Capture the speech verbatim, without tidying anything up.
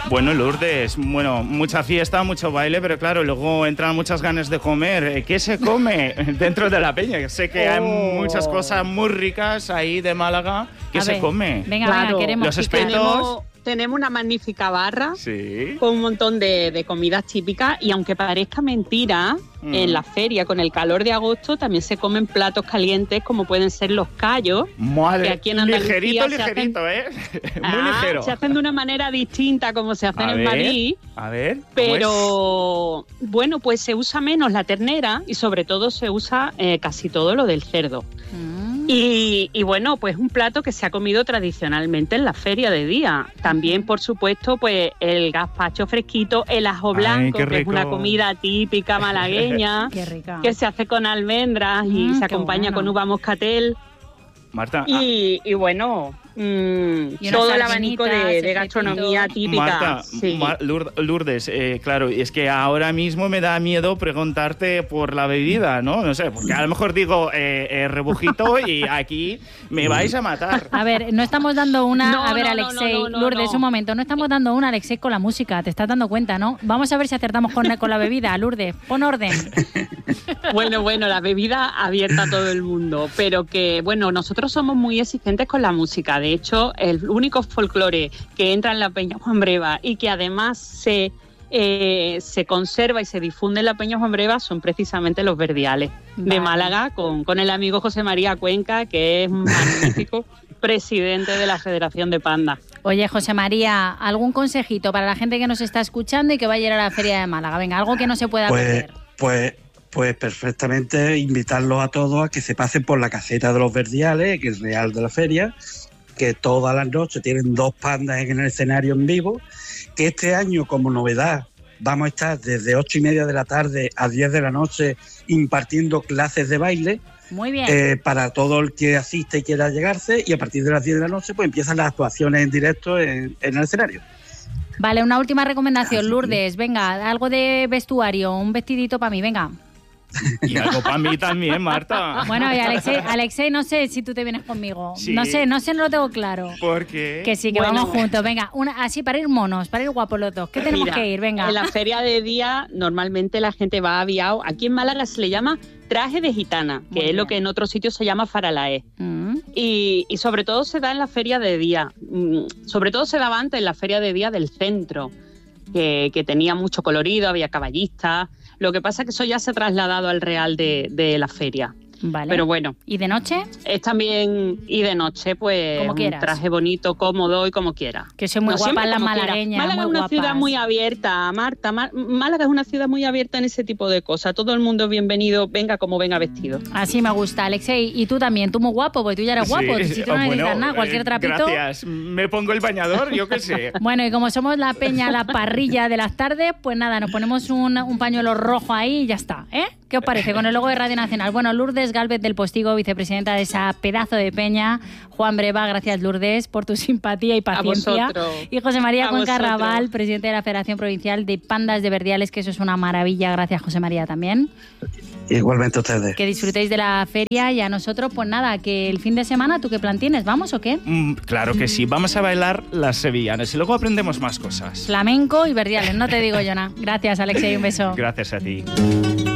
Bueno, Lourdes, bueno, mucha fiesta, mucho baile, pero claro, luego entran muchas ganas de comer. ¿Qué se come dentro de la peña? Sé que oh. hay muchas cosas muy ricas ahí de Málaga. ¿Qué A se ver, come? Venga, claro. venga, queremos. Los espetos. Tenemos una magnífica barra sí. con un montón de, de comidas típicas y aunque parezca mentira, mm. en la feria con el calor de agosto también se comen platos calientes como pueden ser los callos. Madre, que aquí en Andalucía ligerito, ligerito, hacen, ¿eh? Muy ah, ligero. Se hacen de una manera distinta como se hacen a en ver, Madrid. A ver, pero bueno, pues se usa menos la ternera y sobre todo se usa eh, casi todo lo del cerdo. Mm. Y, y bueno, pues un plato que se ha comido tradicionalmente en la feria de día. También, por supuesto, pues el gazpacho fresquito, el ajo blanco, Ay, que es una comida típica malagueña, qué rica. que se hace con almendras y mm, se acompaña bueno. con uva moscatel. Marta. Y, y bueno, mmm, todo el abanico de, de gastronomía típica. Marta, sí. Mar- Lourdes, eh, claro, es que ahora mismo me da miedo preguntarte por la bebida, ¿no? No sé, porque a lo mejor digo eh, eh, rebujito y aquí me vais a matar. A ver, no estamos dando una... No, a ver, no, Alexei, no, no, no, Lourdes, no. un momento. No estamos dando una, Alexei, con la música. Te estás dando cuenta, ¿no? Vamos a ver si acertamos con, con la bebida. Lourdes, pon orden. Bueno, bueno, la bebida abierta a todo el mundo, pero que, bueno, nosotros somos muy exigentes con la música. De hecho, el único folclore que entra en la Peña Juan Breva y que además se, eh, se conserva y se difunde en la Peña Juan Breva son precisamente los verdiales vale. de Málaga, con, con el amigo José María Cuenca, que es un magnífico presidente de la Federación de Panda. Oye, José María, ¿algún consejito para la gente que nos está escuchando y que va a ir a la Feria de Málaga? Venga, algo que no se pueda pues, perder. Pues... Pues perfectamente invitarlos a todos a que se pasen por la caseta de los verdiales, que es real de la feria, que todas las noches tienen dos pandas en el escenario en vivo, que este año como novedad vamos a estar desde ocho y media de la tarde a diez de la noche impartiendo clases de baile. Muy bien. Eh, para todo el que asiste y quiera llegarse, y a partir de las diez de la noche pues empiezan las actuaciones en directo en, en el escenario. Vale, una última recomendación, Lourdes, venga, algo de vestuario, un vestidito para mí, venga. Y algo para mí también, Marta. Bueno, y Alexei, Alexei, no sé si tú te vienes conmigo. Sí. No sé, no sé, no lo tengo claro. ¿Por qué? Que sí, que bueno. vamos juntos. Venga, una, así para ir monos, para ir guapos los dos. ¿Qué tenemos Mira, que ir? Venga. En la feria de día normalmente la gente va aviado. Aquí en Málaga se le llama traje de gitana, que Muy es bien. lo que en otros sitios se llama faralaé. Mm. Y, y sobre todo se da en la feria de día. Sobre todo se daba antes en la feria de día del centro, que, que tenía mucho colorido, había caballistas. Lo que pasa es que eso ya se ha trasladado al Real de, de la feria. Vale. Pero bueno. ¿Y de noche? Es también, y de noche, pues, como un traje bonito, cómodo y como quiera. Que soy muy no, guapa la quiera. malagueña. Málaga muy es una guapas. ciudad muy abierta, Marta. Málaga es una ciudad muy abierta en ese tipo de cosas. Todo el mundo es bienvenido, venga como venga vestido. Así me gusta, Alexei. Y tú también, tú muy guapo, porque tú ya eres guapo. Sí, si tú no necesitas bueno, nada, cualquier trapito. Gracias. Me pongo el bañador, yo qué sé. Bueno, y como somos la peña, la parrilla de las tardes, pues nada, nos ponemos un, un pañuelo rojo ahí y ya está, ¿eh? ¿Qué os parece? Con el logo de Radio Nacional. Bueno, Lourdes Gálvez del Postigo, vicepresidenta de esa pedazo de peña. Juan Breva, gracias Lourdes por tu simpatía y paciencia. Y José María Cuenca Raval, presidente de la Federación Provincial de Pandas de Verdiales, que eso es una maravilla. Gracias, José María, también. Igualmente ustedes. Que disfrutéis de la feria y a nosotros, pues nada, que el fin de semana, ¿tú qué plan tienes? ¿Vamos o qué? Mm, claro que sí, vamos a bailar las sevillanas y luego aprendemos más cosas. Flamenco y Verdiales, no te digo yo nada. Gracias, Alexei, un beso. Gracias a ti.